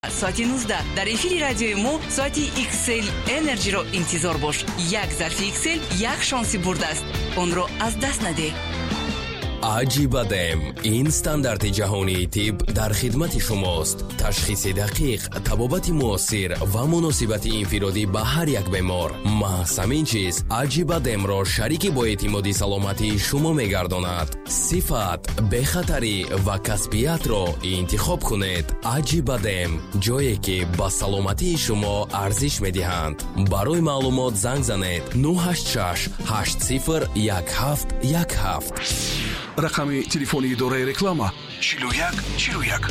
ساعت 19 در افیر رادیوی مو ساعت XL انرژی رو انتظار باش. یک ظرف XL یک شانسی برده است. اون رو از دست نده. عجیبادم، این استاندارد جهانی طب در خدمت شماست. تشخیص دقیق، طبابت مؤثر و مناسبت انفرادی به هر یک بیمار. محض همین چیز عجیبادم را شریک با اعتمادی سلامتی شما میگرداند. صفت، بخطری و کسبیت را انتخاب کنید. عجیبادم، جایی که با سلامتی شما ارزش میدهند. برای معلومات زنگ زنید 986 80 1717. رقم تلفنی دوره реклама 4141.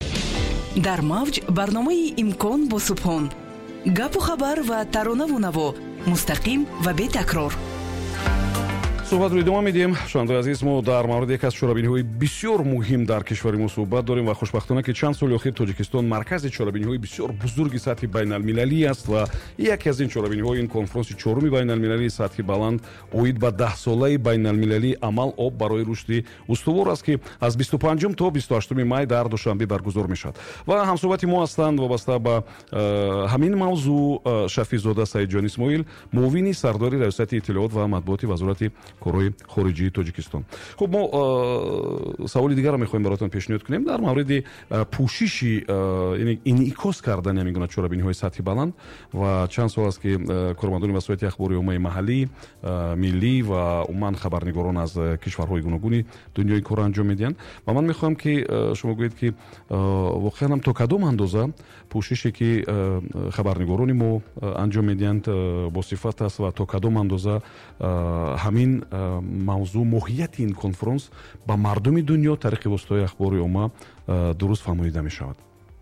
در موج برنامه امکان با سبحان. گپ و خبر و ترانه و نوا مستقیم و بی تکرار. صحبت رو ادامه میدیم. شنوندگان عزیز، ما در مورد یک از چاره‌بینی‌های بسیار مهم در کشور ما صحبت داریم و خوشبختانه که چند سال اخیر تاجیکستان مرکز چاره‌بینی‌های بسیار بزرگ سطح بین‌المللی است و یکی از این چاره‌بینی‌های این کنفرانس چهارم بین‌المللی سطح بلند اوید به 10 ساله بین‌المللی عمل آب برای رشد استوار است که از 25 تا 28 مای در دوشنبه برگزار میشود و همصحبت ما هستند وابسته به همین موضوع شفیع‌زاده سعیدجان اسماعیل، معاون سردار ریاست اطلاعات و مطبوعات وزارت کارهای خارجی تاجیکستان. خب ما سوال دیگر را می‌خوایم براتون پیشنهاد کنیم در مورد پوشش، یعنی انعکاس کردن همین چاره‌بینی‌های سطح بلند و چند سال است که کارمندان وسایل اخباری عمومی محلی، ملی و عموما خبرنگاران از کشورهای گوناگون دنیای کار انجام میدن و من می‌خوام که شما گویید که واقعا هم تا کدام اندازه پوششی که خبرنگاران ما انجام میدن با صفت است و تا کدام اندازه همین موضوع ماهیت این کنفرانس با مردم دنیا طریق وسایل اخباری عمومی درست فهمیده می شود.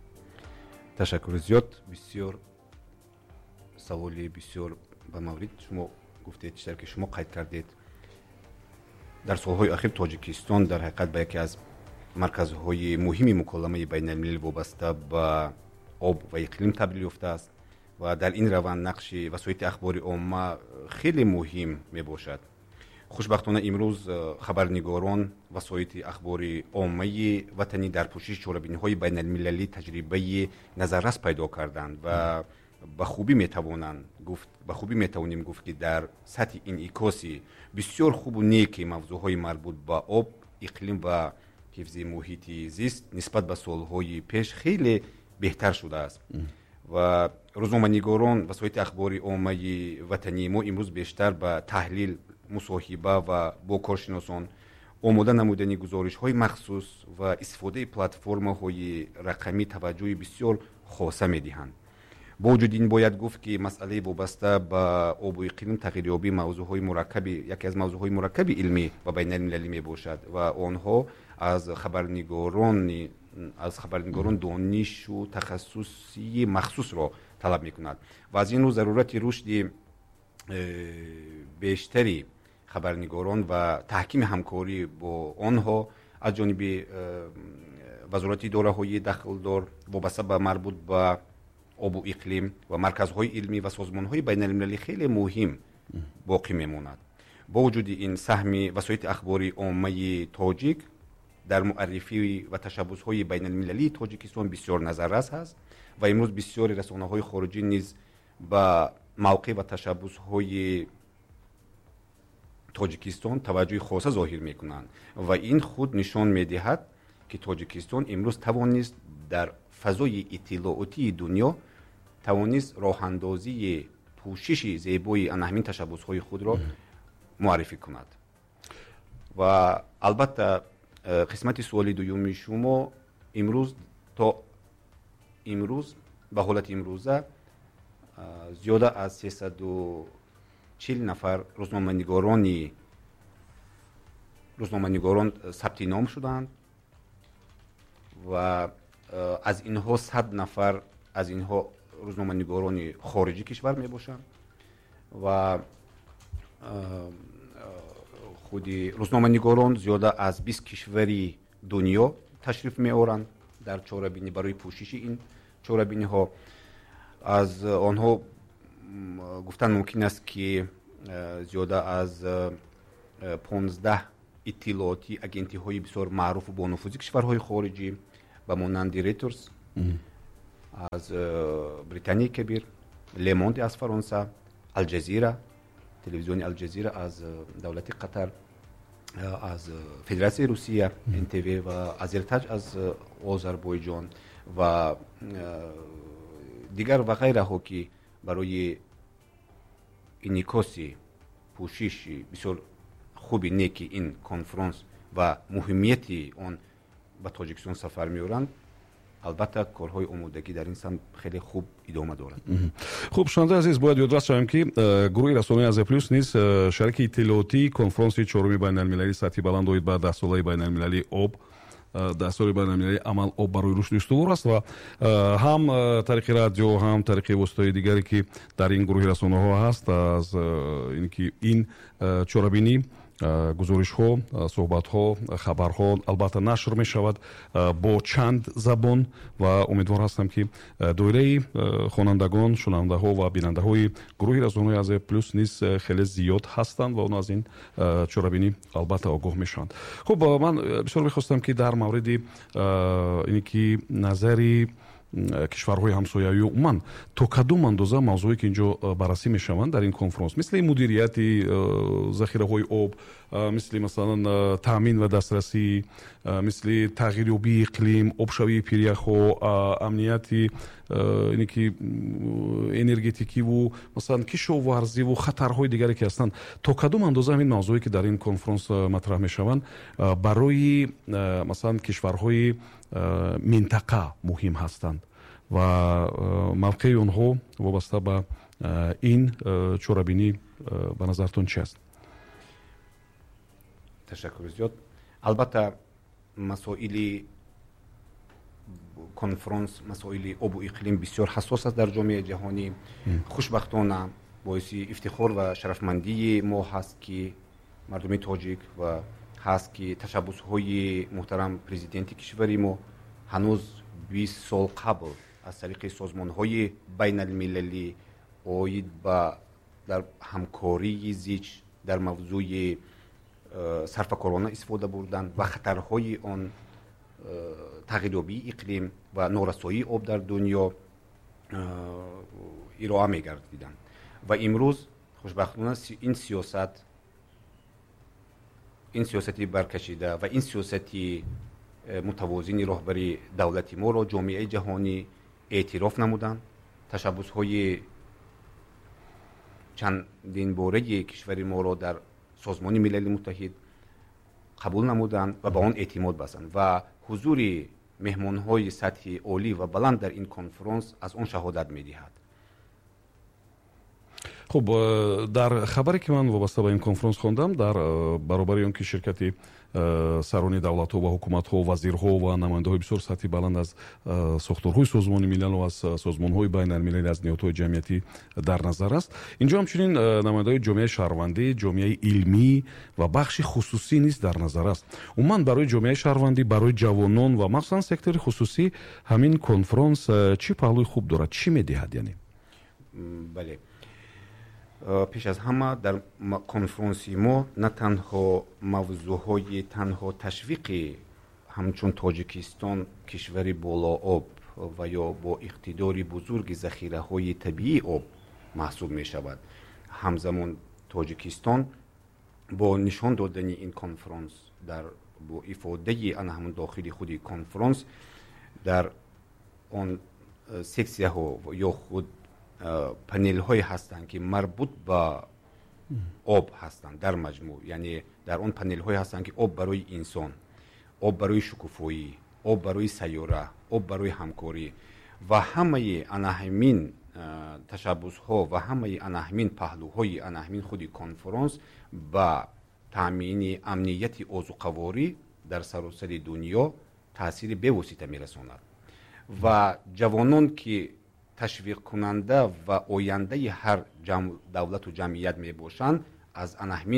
تشکر زیاد. بسیار سوالی بسیار به مورد شما گفتید که شما قید کردید. در سالهای اخیر تاجیکستان در حقیقت به یکی از مرکزهای مهم مکالمه بین الملل وابسته به آب و اقلیم تبدیل یافته است و در این روند نقش وسایل اخباری عامه خیلی مهم می باشد. خوشبختانه امروز خبرنگاران وسایل اخباری عامه وطنی در پوشش چاره‌بینی‌های بین المللی تجربه نظررس پیدا کردند و به خوبی میتوانیم گفت که در سطح انعکاسی بسیار خوب و نیک موضوعهای مربوط به آب، اقلیم و حفظ محیط زیست نسبت به سالهای پیش خیلی بهتر شده است و روزنامه‌نگاران وسایل اخباری عامه وطنی ما امروز بیشتر به تحلیل، مصاحبه و با کارشناسان آماده نمودن گزارش‌های مخصوص و استفاده پلتفرم‌های رقمی توجه بسیار خاصه می‌دهند. با وجود این باید گفت که مسئله وابسته به آب و اقلیم تغییریابی موضوعهای مرکب، یکی از موضوعهای مرکب علمی و بین المللی می باشد و آنها از خبرنگاران دانش و تخصصی مخصوص را طلب می کند و از این رو ضرورت رشد بیشتری خبرنگاران و تحکیم همکاری با آنها از جانب وزارت اداره‌های دخلدار وابسته به مربوط به آب و اقلیم و مرکزهای علمی و سازمانهای بین المللی خیلی مهم باقی میماند. با وجود این سهم وسایل اخباری عامه تاجیک در معرفی و تشبثهای بین المللی تاجیکستان بسیار نظررس است و امروز بسیاری رسانه‌های خارجی نیز با موقع و تشبثهای تاجیکستان توجه خاصه ظاهر میکنند و این خود نشان میدهد که تاجیکستان امروز توانست در فضای اطلاعاتی دنیا توانست راه اندازی پوشش زیبای همین تشبثهای خود را معرفی کند. و البته قسمت سوالی دوم شما امروز به حالت امروزه زیاده از 340 نفر روزنامه‌نگاران ثبت نام شدند و از اینها 100 نفر از اینها روزنامه‌نگاران خارجی کشور می باشند و خودی روزنامه‌نگاران زیاده از 20 کشوری دنیا تشریف می آورند در چاره‌بینی برای پوشش این چاره‌بینی ها. از آنها گفتن ممکن است که زیاده از 15 اطلاعاتی اگنتی های بسیار معروف و با نفوذ کشورهای خارجی و مانند ریترز از بریتانیای کبیر، لموند از فرانسه، الجزیره، تلویزیون الجزیره از دولت قطر، از فدراسیون روسیه NTV و آذرتاج از آذربایجان و دیگر و غیره ها که برای انعکاس پوشش بسیار خوبی نیکی این کنفرانس و مهمیت آن به تاجیکستان سفر می‌آورند. البته کارهای آمادگی در این سمت خیلی خوب ادامه دارد. خوب شنونده عزیز، باید یادداشت شویم که گروه رسانه‌ای از پلوس نیز شریک اطلاعاتی کنفرانس چهارم بین‌المللی سطحی بلند اوید با 10 ساله بین‌المللی آب 10 سال بین‌المللی عمل آب برای رشد استوار است و هم طریق رادیو هم طریق وسایل دیگری که در این گروه رسانه‌ها هست از اینکه این چهاربینی گزارش ها، صحبت ها، خبر ها البته نشر می شود با چند زبان و امیدوار هستم که دایره خوانندگان، شنونده ها و بیننده های گروه رسانه‌ای از پلوس نیز خیلی زیاد هستند و اون از این چهاربینی البته آگاه می شوند. خب من بسیار می‌خواستم که در مورد اینکه نظری کشورهای همسایه‌ای عموما تا کدام اندازه موضوعی که اینجا بررسی میشوند در این کنفرانس مثل مدیریت ذخیره‌های آب، مثلا تامین و دسترسی، مثل تغییریابی اقلیم، آبشوی پیریخ‌ها، امنیت اینکه انرژتیکی و مثلا کشاورزی و خطرهای دیگری که هستند، تا کدام اندازه این موضوعی که در این کنفرانس مطرح میشوند برای مثلا کشورهای منطقه مهم هستند و موقع آنها وابسته به این چهاربینی به نظرتون چی است؟ تشکر زیاد. البته مسائل کنفرانس، مسائل آب و اقلیم بسیار حساس است در جامعه جهانی. خوشبختانه باعث افتخار و شرفمندی ما هست که مردم تاجیک و هست که تشبس‌های محترم پرزیدنت کشوری ما هنوز 20 سال قبل از طریق سازمان‌های بین‌المللی اوید با در همکاری زیچ در موضوع صرفه‌کارانه استفاده بردن و خطرهای آن تغییریابی اقلیم و نارسایی آب در دنیا ارائه می‌گردیدند و امروز خوشبختانه این سیاستی برکشیده و این سیاستی متوازن راهبری دولتی ما را جامعه جهانی اعتراف نمودند. تشبس‌های چندین باره کشور ما را در سازمان ملل متحد قبول نمودند و به آن اعتماد بستند و حضور مهمان‌های سطح عالی و بلند در این کنفرانس از آن شهادت می‌دهد. خب در خبری که من وابسته به این کنفرانس خواندم در برابر اون که شرکت سران دولت‌ها و حکومت‌ها و وزیرها و نماینده‌های بسیار سطحی بلند از ساختارهای سازمان ملل و از سازمان‌های بین‌المللی از نهادهای جمعیتی در نظر است. اینجا همچنین نماینده‌های جامعه شهروندی، جامعه علمی و بخش خصوصی نیز در نظر است. عموما برای جامعه شهروندی، برای جوانان و مخصوصا سکتور خصوصی همین کنفرانس چی پهلوی خوب دارد؟ چی می‌دهد یعنی؟ بله. پیش از همه در کنفرانس ما نه تنها موضوعهای تنها تشویق همچون تاجیکستان کشوری بالا آب و یا با اقتدار بزرگ ذخیره های طبیعی آب محسوب می شود، همزمان تاجیکستان با نشان دادن این کنفرانس در با افاده آن همون داخل خودی کنفرانس در آن سکسیه ها یا خود پنل های هستند که مربوط به آب هستند در مجموع، یعنی در اون پنل های هستند که آب برای انسان، آب برای شکوفایی، آب برای سیاره، آب برای همکاری و همه انهمین تشبس ها و همه انهمین پهلوهای انهمین خودی کنفرانس با تامین امنیت آذوقه‌واری در سراسر دنیا تاثیر به واسطه میرساند و جوانان که تشویق کننده و آینده هر دولت و جمعیت می باشند از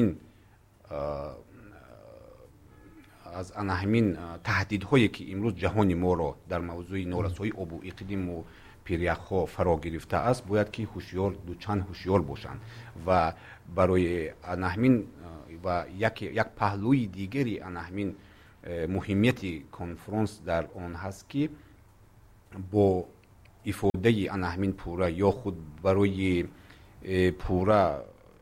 انهمین تهدیدهایی که امروز جهان ما را در موضوع نارسایی آب و اقلیم و پیریخ‌ها فرا گرفته است باید که چند هوشیار باشند و برای انهمین و یک پهلوی دیگری انهمین مهمیت کنفرانس در آن هست که با افاده آن همین پوره یا خود برای پوره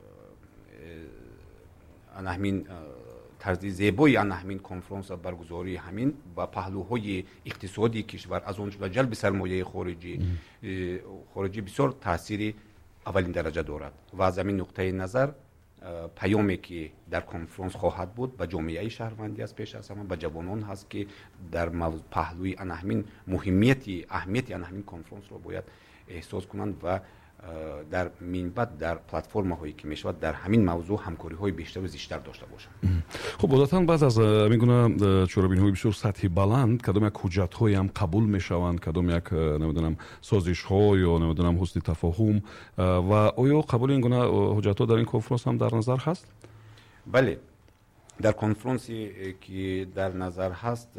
آن همین طرز زیبایی آن همین کنفرانس برگزاری همین با پهلوهای اقتصادی کشور از اون جمله جلب سرمایه خارجی بسیار تاثیر اولین درجه دارد و از همین نقطه نظر پیامی که در کنفرانس خواهد بود به جامعه شهروندی است، پیش از همه به جوانان هست که در پهلوی آن همین اهمیت آن همین کنفرانس رو باید احساس کنند و در منبع در پلتفرم هایی که میشود در همین موضوع همکاری های بیشتر و زیاتر داشته باشند. خب عادتا بعد از میگونه چورابینی های بسیار سطحی بلند کدام یک حجت های هم قبول میشوند، کدام یک نمیدونم سازش ها یا نمیدونم حسن تفاهم و آیا قبول این گونه حجت ها در این کنفرانس هم در نظر هست؟ بله، در کنفرانسی که در نظر هست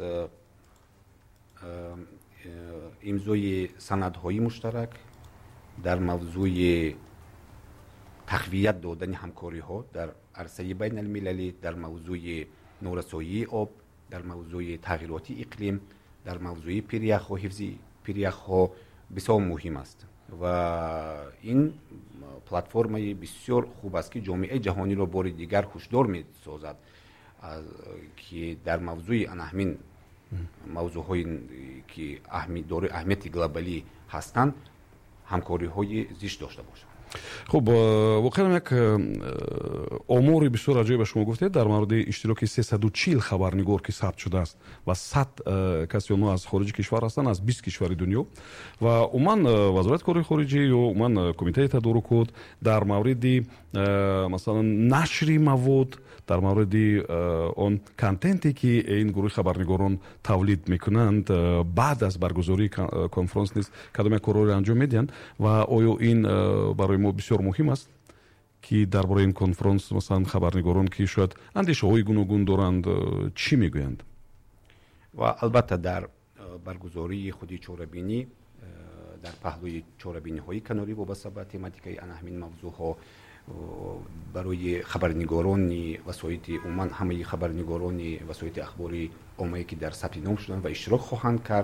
امضای سندهای مشترک در موضوع تقویت دادن همکاری ها در عرصه بین المللی، در موضوع نورسایی آب، در موضوع تغییرات اقلیم، در موضوع پیریخ و حفظ پیریخ ها بسیار مهم است و این پلتفرم بسیار خوب است که جامعه جهانی را بار دیگر هشدار می سازد که در موضوع همین موضوع هایی که اهمیت گلوبالی هستند همکاری های زیست داشته باشند. خب واقعا یک آماری بسیار عجیب به شما گفتید در مورد اشتراک 340 خبرنگار که ثبت شده است و 100 کسی اونها از خارج کشور هستند، از 20 کشور دنیا و عموما وزارت کار خارجی یا عموما کمیته تدارکات در مورد مثلا نشر مواد، در مورد اون کانتنتی که این گروه خبرنگاران تولید میکنند بعد از برگزاری کنفرانس نیست کدام یک کاری انجام میدن و آیا این برای ما بسیار مهم است که درباره این کنفرانس مثلا خبرنگاران که شاید اندیشه های گوناگون دارند چی میگویند؟ و البته در برگزاری خودی چورابینی در پهلوی چورابینی های کناری وابسته به تماتیکای همین موضوع ها برای خبرنگاران وسایط عموما همه خبرنگاران وسایط اخباری عمومی که در ثبت نام شدن و اشتراک خواهند کرد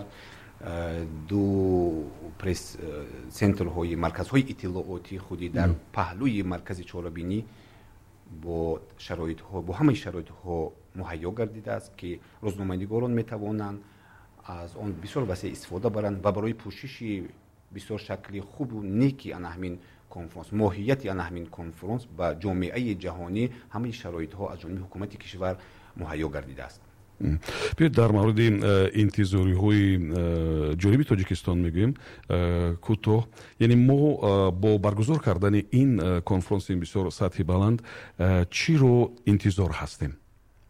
دو پرس سنترهای مرکزهای اطلاعاتی خودی در پهلوی مرکز چورابینی با شرایط ها با همه شرایط ها مهیا گردیده است که روزنامه‌نگاران میتوانند از آن بسیار وسیع استفاده برند و برای پوشش بسیار شکلی خوب و نیکی آن همین کنفرانس ماهیت آن همین کنفرانس با جامعه جهانی همه شرایط ها از جانب حکومت کشور مهیا گردیده است. بیاید در مورد انتظاری های جانب تاجیکستان میگیم کوتاه، یعنی ما با برگزار کردن این کنفرانس بسیار سطحی بلند چی رو انتظار هستیم؟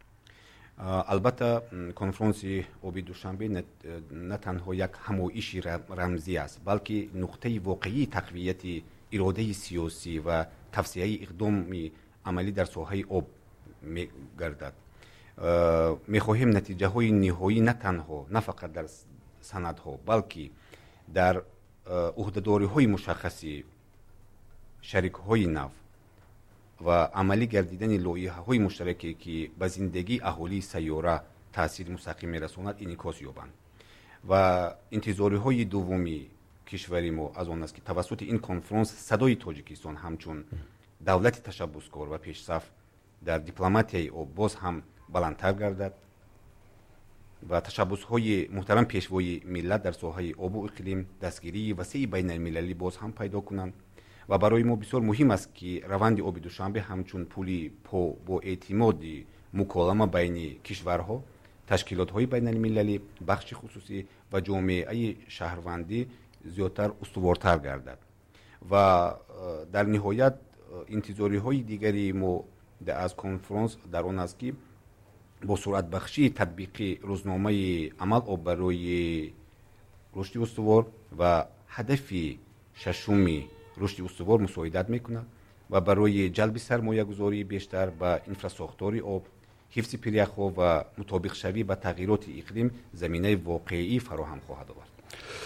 البته کنفرانس آبی دوشنبه نه تنها یک همایش رمزی است بلکه نقطه واقعی تقویت اراده سیاسی و توسعه اقدام عملی در ساحه آب می‌گردد. می‌خواهیم نتیجه های نهایی نه تنها نه فقط در سندها بلکه در عهده‌داری های مشخصی شریک های نو و عملی گردیدن لایحه‌های مشترکی که به زندگی اهالی سیاره تاثیر مستقیم می‌رساند انعکاس یابند و انتظارهای دومی کشوری ما از آن است که توسط این کنفرانس صدای تاجیکستان همچون دولت تشبثکار و پیشرفت در دیپلماتیای او باز هم بلندتر گردد و تشبث‌های محترم پیشوای ملت در ساحه آب و اقلیم دستگیری وسیع بین المللی باز هم پیدا کنند و برای ما بسیار مهم است که روند آب دوشنبه همچون پولی با اعتماد مکالمه بین کشورها، تشکیلات‌های بین المللی، بخش خصوصی و جامعه شهروندی زیادتر استوارتر گردد و در نهایت انتظاری‌های دیگری ما از کنفرانس در آن است که با سرعت بخشی تطبیق روزنامه عمل آب برای رشد استوار و هدف ششم رشد استوار مساعدت میکند و برای جلب سرمایه گذاری بیشتر به انفراستراکچور آب، حفظ پیریخ و مطابق شوی با تغییرات اقلیم زمینه واقعی فراهم خواهد آورد.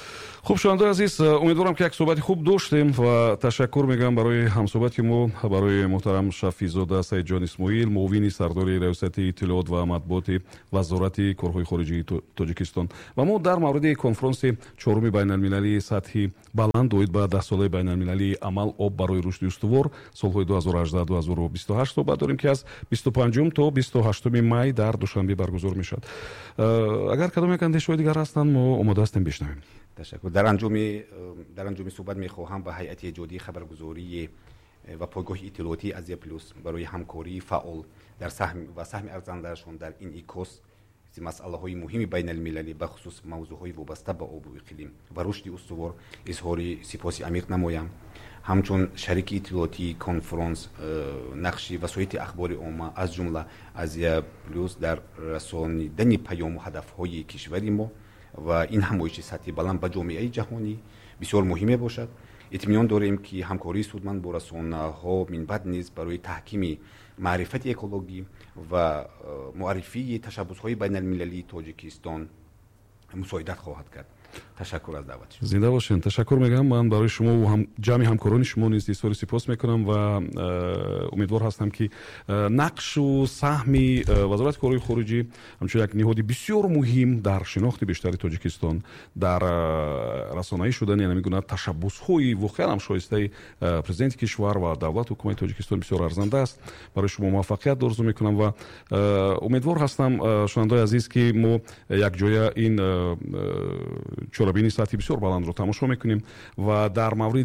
خب شنوندگان عزیز، امیدوارم که یک صحبت خوب داشتیم و تشکر میگم برای همصحبتی ما برای محترم شفیزاده سید جان اسماعیل، معاون سردار ریاست اطلاعات و مطبوعات وزارت کارهای خارجه تاجیکستان. و ما در مورد کنفرانس چهارم بین المللی سطحی بلند اوید به 10 ساله بین المللی عمل آب برای رشد استوار سالهای 2018-2028 صحبت داریم که از 25 تا 28 می در دوشنبه برگزار میشد. اگر کدام یک اندیشه دیگر هستند ما آماده هستیم بشنویم. تشکر. در انجام صحبت میخواهم به هیئت جهادی خبرگزاری و پایگاه اطلاعاتی آسیا پلوس برای همکاری فعال در سهم ارزندهشان در این ایکوس مسئله های مهمی بین المللی به خصوص موضوع های وابسته به آب و اقلیم و رشد استوار اظهار سپاس عمیق نمایم. همچون شریک اطلاعاتی کنفرانس نقش وسایل اخبار عامه از جمله آسیا پلوس در رساندن پیام و هدف های کشور ما و این همایش سطحی بلند به جامعه جهانی بسیار مهمه باشد. اطمینان داریم که همکاری سودمند با رسانه‌ها من بعد نیز برای تحکیم معرفت اکولوژی و معرفی تشبس‌های بین المللی تاجیکستان مساعدت خواهد کرد. تشکر از دعوت شما. زنده باشین. تشکر میگم. من برای شما و هم جمع همکاران شما نیز بسیار سپاس میکنم و امیدوار هستم که نقش و سهم وزارت کارهای خارجه همچون یک نهاد بسیار مهم در شناخت بیشتر تاجیکستان در رسانه‌ای شدن، یعنی میگن تشبس‌های واقعا هم شایسته پرزیدنت کشور و دولت حکومت تاجیکستان بسیار ارزنده است. برای شما موفقیت آرزو میکنم و امیدوار هستم شنوندگان عزیز که ما یک جای این چورابینی سطحی بسیار بلند رو تماشا میکنیم و در مورد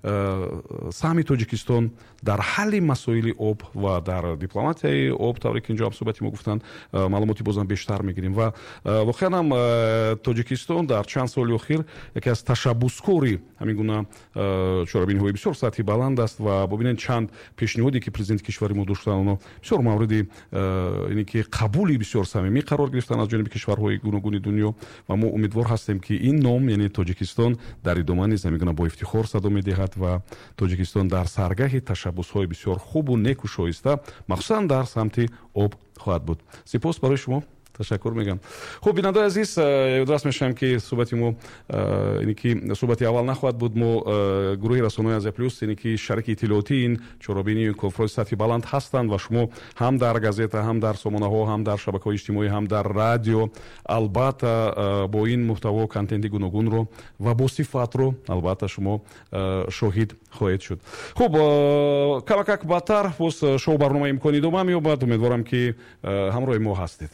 سهم تاجیکستان در حل مسائل آب و در دیپلماتیای آب طوری که اینجا هم صحبتی ما گفتن معلوماتی بازم بیشتر میگیریم و واقعا هم تاجیکستان در چند سال اخیر یکی از تشبسکاری همین گونه چورابینی های بسیار سطحی بلند است و ببینید چند پیشنهادی که پرزیدنت کشور ما داشتن اونا بسیار مورد اینی که قبولی بسیار صمیمی قرار گرفتن از جانب کشورهای گوناگون دنیا و ما امیدوار هستیم که این نام یعنی تاجیکستان در ادامه نیز میگن با افتخار صدا میدهد و تاجیکستان در سرگاه تشبس‌های بسیار خوب و نیک و شایسته مخصوصا در سمت آب خواهد بود. سپاس برای شما. تشکر میگم. خب بیننده عزیز، یادداشت میشم که صحبت ما اینی که صحبت اول نخواهد بود. ما گروه رسانه‌های آسیا پلوس اینی که شریک اطلاعاتی این چهاربینی کنفرانس سطحی بلند هستند و شما هم در گازیت هم در سامانه‌ها هم در شبکه‌های اجتماعی هم در رادیو البته با این محتوا کانتنت گوناگون رو و با صفات رو البته شما شاهد خواهید شد. خب کمک بهتر باز شو برنامه امکانی ادامه می‌یابد. امیدوارم که همراه ما هستید.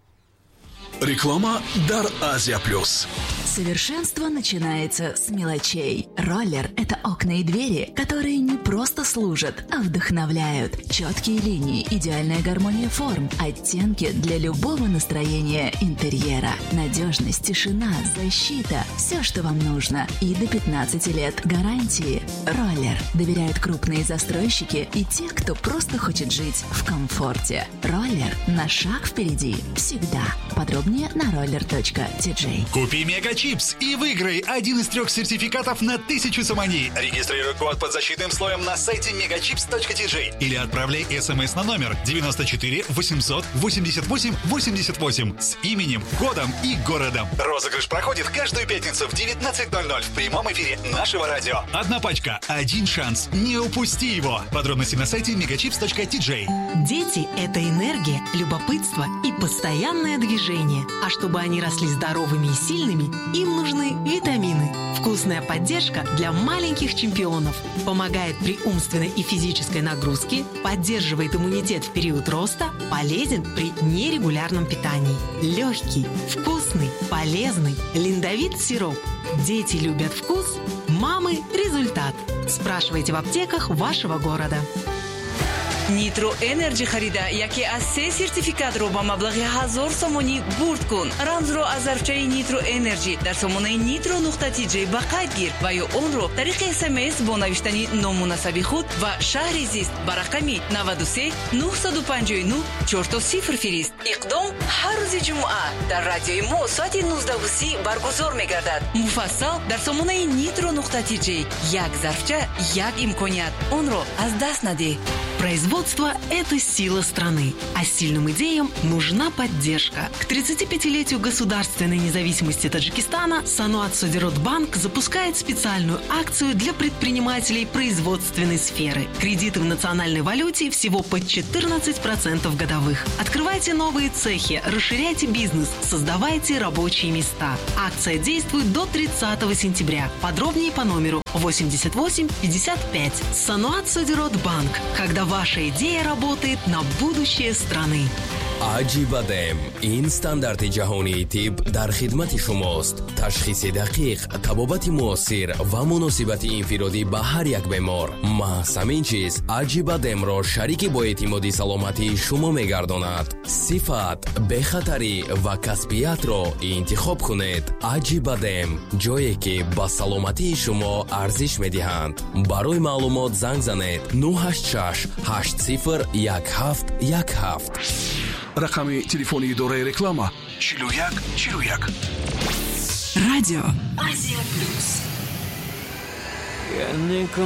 Реклама Дар Азия Плюс. Совершенство начинается с мелочей. Роллер – это окна и двери, которые не просто служат, а вдохновляют. Четкие линии, идеальная гармония форм, оттенки для любого настроения интерьера. Надежность, тишина, защита – все, что вам нужно. И до 15 лет гарантии. Роллер доверяют крупные застройщики и те, кто просто хочет жить в комфорте. Роллер – на шаг впереди. Всегда. Подробнее на roller.tj. Купи Мегачипс и выиграй один из 3 сертификатов на 1000 сомани. Регистрируй код под защитным слоем на сайте megachips.tj или отправляй СМС на номер 94 800 88 88 с именем, кодом и городом. Розыгрыш проходит каждую пятницу в 19:00 в прямом эфире нашего радио. Одна пачка, один шанс. Не упусти его. Подробности на сайте megachips.tj. Дети – это энергия, любопытство и постоянное движение. А чтобы они росли здоровыми и сильными, им нужны витамины. Вкусная поддержка для маленьких чемпионов. Помогает при умственной и физической нагрузке, поддерживает иммунитет в период роста, полезен при нерегулярном питании. Легкий, вкусный, полезный, линдовит сироп. Дети любят вкус, мамы – результат. Спрашивайте в аптеках вашего города. Nitro Energy харида яке аз 3 сертификатро ба маблағи 1000 сомонӣ бурд кун. Рамзро аз зарфчаи Nitro Energy дар сомонаи nitro.tj ба қайд гир ва ё онро тариқи SMS бо навиштани ному насаби худ ва шаҳри зист ба рақами 93 959 40 фирист. Иқдом ҳар рӯзи ҷумъа дар радиои мо соати 19:30 баргузор мегардад. Муфассал дар сомонаи nitro.tj. Як зарфча, як имконият. Онро аз даст надеҳ. Производство – это сила страны, а сильным идеям нужна поддержка. К 35-летию государственной независимости Таджикистана Сануат Содиротбанк запускает специальную акцию для предпринимателей производственной сферы. Кредиты в национальной валюте всего под 14% годовых. Открывайте новые цехи, расширяйте бизнес, создавайте рабочие места. Акция действует до 30 сентября. Подробнее по номеру 88 55. Сануат Содиротбанк. Когда ваша идея работает на будущее страны. аҷи бадем ин стандарти ҷаҳонии тиб дар хидмати шумост. ташхиси дақиқ, табобати муосир ва муносибати инфиродӣ ба ҳар як бемор. маҳз ҳамин чиз аҷи бадемро шарики бо эътимоди саломатии шумо мегардонад. сифат, бехатарӣ ва касбиятро интихоб кунед. аҷи бадем ҷое ки ба саломатии шумо арзиш медиҳанд. барои маълумот занг занед 086 801717. рақами телефони идораи реклама 4141. Радио Азия Плюс.